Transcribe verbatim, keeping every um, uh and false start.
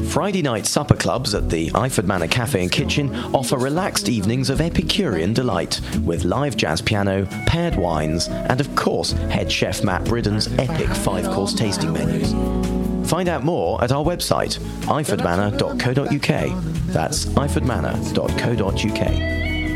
Friday night supper clubs at the Iford Manor Cafe and Kitchen offer relaxed evenings of Epicurean delight with live jazz piano, paired wines, and of course head chef Matt Bridden's epic five-course tasting menus. Find out more at our website, iford manor dot co dot uk. That's iford manor dot co dot uk.